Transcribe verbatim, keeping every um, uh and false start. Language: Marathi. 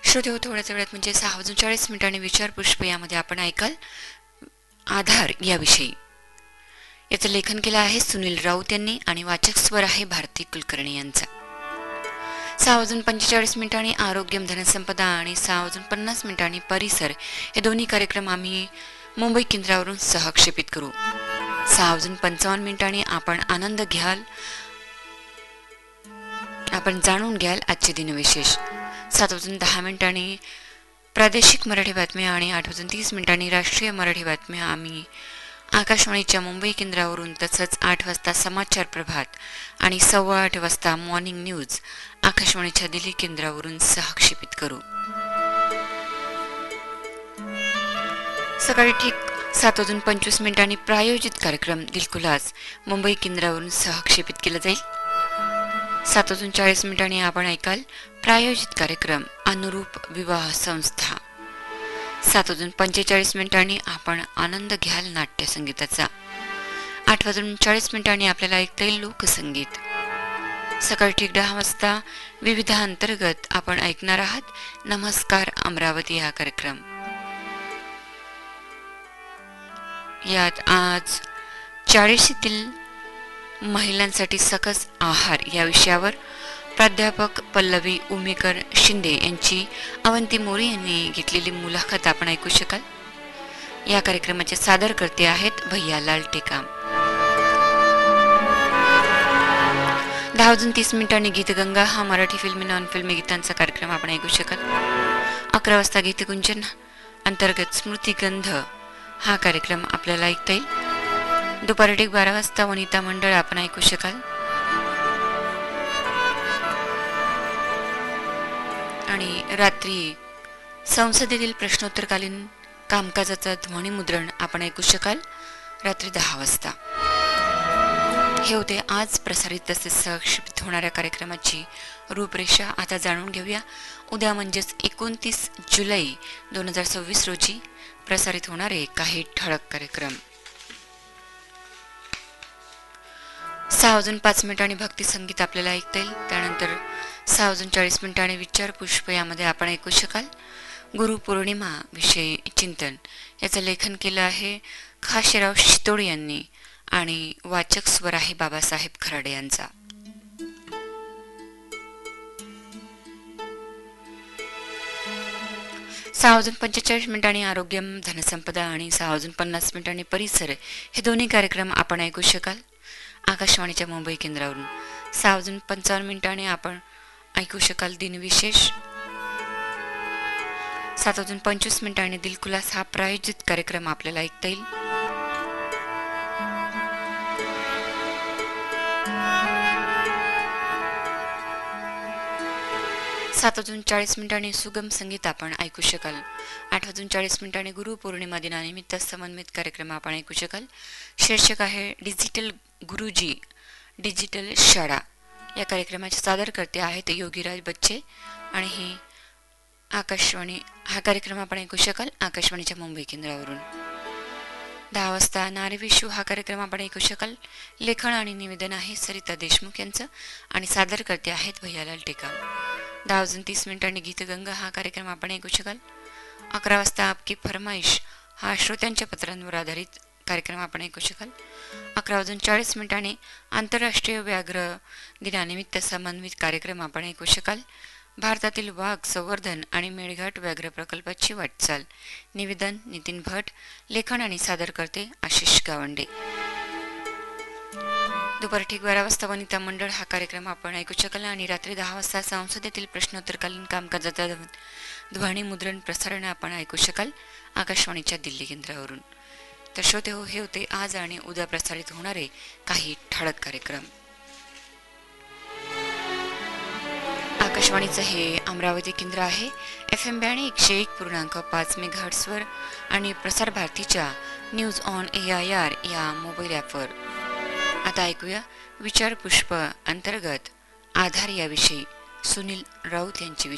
श्रोते हो, थोड्याच वेळात म्हणजे सहा वाजून चाळीस मिनिटांनी विचार पुष्प यामध्ये आपण ऐकाल आधार याविषयी. याचं लेखन केलं आहे सुनील राऊत यांनी आणि वाचक स्वर आहे भारती कुलकर्णी यांचा. सहा वाजून पंचेचाळीस मिनिटांनी आरोग्यम धनसंपदा आणि सहा वाजून पन्नास मिनिटांनी परिसर हे दोन्ही कार्यक्रम आम्ही मुंबई केंद्रावरून सहक्षेपित करू. सहा वाजून पंचावन्न मिनिटांनी आपण आनंद घ्याल, आपण जाणून घ्याल आजचे दिनविशेष. सात वाजून दहा मिनिटांनी प्रादेशिक मराठी बातम्या आणि आठ वाजून तीस मिनिटांनी राष्ट्रीय मराठी बातम्या आम्ही आकाशवाणीच्या मुंबई केंद्रावरून, तसंच आठ वाजता समाचार प्रभात आणि सव्वा आठ वाजता मॉर्निंग न्यूज आकाशवाणीच्या दिल्ली केंद्रावरून सहक्षेपित करू. सकाळी ठीक सात वाजून पंचवीस मिनिटांनी प्रायोजित कार्यक्रम दिलखुलास मुंबई केंद्रावरून सहक्षेपित केला जाईल. सात वाजून चाळीस मिनिटांनी आपण ऐकाल प्रायोजित कार्यक्रम अनुरूप विवाह संस्था. सात वाजून पंचेचाळीस मिनिटांनी आपण आनंद घ्याल नाट्य संगीताचा. आठ वाजून चाळीस मिनिटांनी आपल्याला ऐकता येईल लोकसंगीत. सकाळी ठीक दहा वाजता विविधा अंतर्गत आपण ऐकणार आहात नमस्कार अमरावती हा कार्यक्रम. यात आज चाळीशीतील महिलांसाठी सकस आहार या विषयावर प्राध्यापक पल्लवी उमेकर शिंदे यांची अवंती मोरे यांनी घेतलेली मुलाखत आपण ऐकू शकाल. या कार्यक्रमाचे सादर करते आहेत भैयालाल टेकाम. दहा वाजून तीस मिनिटांनी गीतगंगा हा मराठी फिल्मी नॉन फिल्मी गीतांचा कार्यक्रम आपण ऐकू शकाल. अकरा वाजता गीतकुंचन अंतर्गत स्मृतिगंध हा कार्यक्रम आपल्याला ऐकता येईल. दुपारी ठीक बारा वाजता वनिता मंडळ आपण ऐकू शकाल. आणि रात्री संसदेतील प्रश्नोत्तरकालीन कामकाजाचं ध्वनिमुद्रण आपण ऐकू शकाल रात्री दहा वाजता. हे होते आज प्रसारित तसेच सहक्षेपित होणाऱ्या कार्यक्रमाची रूपरेषा. आता जाणून घेऊया उद्या म्हणजेच एकोणतीस जुलै दोन हजार सव्वीस रोजी प्रसारित होणारे काही ठळक कार्यक्रम. सहा वाजून पाच मिनिटांनी भक्ती संगीत आपल्याला ऐकता येईल. त्यानंतर सहा वाजून चाळीस मिनिटांनी विचार पुष्प यामध्ये आपण ऐकू शकाल गुरुपौर्णिमा विषयी चिंतन. याचं लेखन केलं आहे खाशीराव शितोडे यांनी आणि वाचक स्वर आहे बाबासाहेब खराडे यांचा. सहा वाजून पंचेचाळीस मिनिटांनी आरोग्यम धनसंपदा आणि सहा वाजून पन्नास मिनिटांनी परिसर हे दोन्ही कार्यक्रम आपण ऐकू शकाल आकाशवाणीच्या मुंबई केंद्रावरून. सहा वाजून पंचावन्न मिनिटांनी आपण ऐकू शकाल दिनविशेष. सात वाजून पंचवीस मिनिटांनी दिलखुलास हा प्रायोजित कार्यक्रम आपल्याला ऐकता येईल. सात वाजून चाळीस मिनिटांनी सुगम संगीत आपण ऐकू शकाल. आठ वाजून चाळीस मिनिटांनी गुरुपौर्णिमा दिनानिमित्त समन्वित कार्यक्रम आपण ऐकू शकाल. शीर्षक आहे डिजिटल गुरुजी डिजिटल शाळा. या कार्यक्रमाचे सादर करते आहेत योगीराज बच्चे आणि ही आकाशवाणी हा कार्यक्रम आपण ऐकू शकाल आकाशवाणीच्या मुंबई केंद्रावरून. दहा वाजता नारीविशू हा कार्यक्रम आपण ऐकू शकाल. लेखन आणि निवेदन आहे सरिता देशमुख यांचं आणि सादर करते आहेत भैयालाल टेकाम. दहा वाजून तीस मिनिटांनी गीतगंगा हा कार्यक्रम आपण ऐकू शकाल. अकरा वाजता आपकी फरमाईश हा श्रोत्यांच्या पत्रांवर आधारित कार्यक्रम आपण ऐकू शकाल. अकरा वाजून चाळीस मिनिटांनी आंतरराष्ट्रीय व्याघ्र दिनानिमित्त समन्वित कार्यक्रम आपण ऐकू शकाल. भारतातील वाघ संवर्धन आणि मेळघाट व्याघ्र प्रकल्पाची वाटचाल. निवेदन नितीन भट. लेखन आणि सादर करते आशिष गावंडे. दुपारी ठीक बारा वाजता वनिता मंडळ हा कार्यक्रम आपण ऐकू शकाल आणि रात्री दहा वाजता संसदेतील प्रश्नोत्तरकालीन कामकाजाचा ध्वनी मुद्रण प्रसारण आपण ऐकू शकाल आकाशवाणीच्या दिल्ली केंद्रावरून. तर श्रोते हो, हे होते आज आणि उद्या प्रसारित होणारे काही ठळक कार्यक्रम. आकाशवाणीचं हे अमरावती केंद्र आहे. एफ एम बँड एकशे एक पूर्णांक पाच मेगाहर्ट्झवर आणि प्रसार भारतीच्या news on A I R या मोबाईल ॲपवर. आता ऐकूया विचार पुष्प अंतर्गत आधार याविषयी सुनील राऊत यांची